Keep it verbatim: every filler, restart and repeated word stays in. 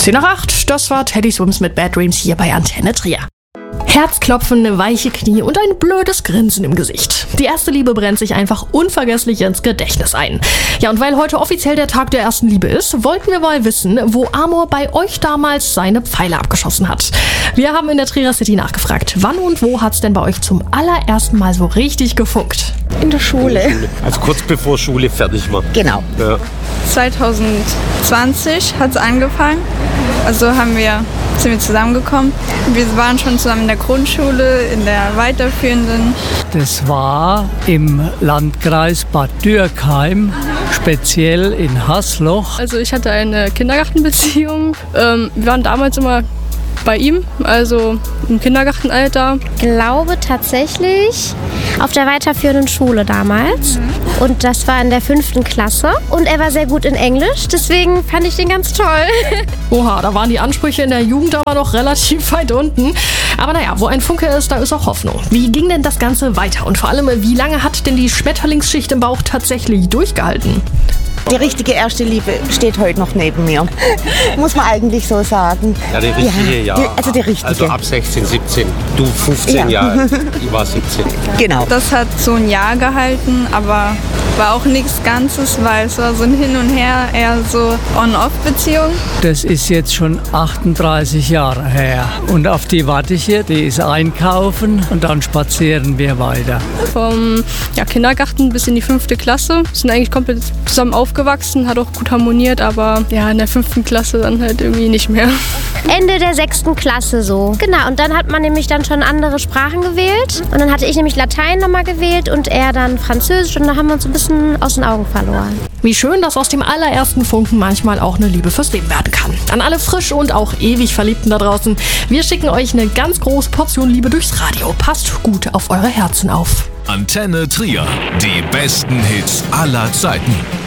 zehn nach acht, das war Teddy Swims mit Bad Dreams hier bei Antenne Trier. Herzklopfen, weiche Knie und ein blödes Grinsen im Gesicht. Die erste Liebe brennt sich einfach unvergesslich ins Gedächtnis ein. Ja, und weil heute offiziell der Tag der ersten Liebe ist, wollten wir mal wissen, wo Amor bei euch damals seine Pfeile abgeschossen hat. Wir haben in der Trierer City nachgefragt, wann und wo hat's denn bei euch zum allerersten Mal so richtig gefunkt? In der Schule. Also kurz bevor Schule fertig war. Genau. Ja. zwanzig zwanzig hat es angefangen. Also haben wir, sind wir zusammengekommen. Wir waren schon zusammen in der Grundschule, in der weiterführenden. Das war im Landkreis Bad Dürkheim, speziell in Hasloch. Also ich hatte eine Kindergartenbeziehung. Ähm, wir waren damals immer bei ihm, also im Kindergartenalter. Ich glaube tatsächlich auf der weiterführenden Schule damals. Mhm. Und das war in der fünften Klasse. Und er war sehr gut in Englisch, deswegen fand ich den ganz toll. Oha, da waren die Ansprüche in der Jugend aber noch relativ weit unten. Aber naja, wo ein Funke ist, da ist auch Hoffnung. Wie ging denn das Ganze weiter? Und vor allem, wie lange hat denn die Schmetterlingsschicht im Bauch tatsächlich durchgehalten? Die richtige erste Liebe steht heute noch neben mir. Muss man eigentlich so sagen. Ja, die richtige, ja. Die, also die richtige. Also ab sechzehn, siebzehn. Du fünfzehn Ja. Jahre, ich war siebzehn. Genau. Das hat so ein Jahr gehalten, aber war auch nichts Ganzes, weil es war so ein Hin und Her, eher so On-Off-Beziehung. Das ist jetzt schon achtunddreißig Jahre her. Und auf die warte ich hier, die ist einkaufen und dann spazieren wir weiter. Vom ja, Kindergarten bis in die fünfte Klasse. Sind eigentlich komplett zusammen aufgewachsen, hat auch gut harmoniert, aber ja, in der fünften Klasse dann halt irgendwie nicht mehr. Ende der sechsten Klasse so. Genau, und dann hat man nämlich dann schon andere Sprachen gewählt. Und dann hatte ich nämlich Latein nochmal gewählt und er dann Französisch. Und da haben wir uns ein bisschen aus den Augen verloren. Wie schön, dass aus dem allerersten Funken manchmal auch eine Liebe fürs Leben werden kann. An alle frisch und auch ewig Verliebten da draußen, wir schicken euch eine ganz große Portion Liebe durchs Radio. Passt gut auf eure Herzen auf. Antenne Trier, die besten Hits aller Zeiten.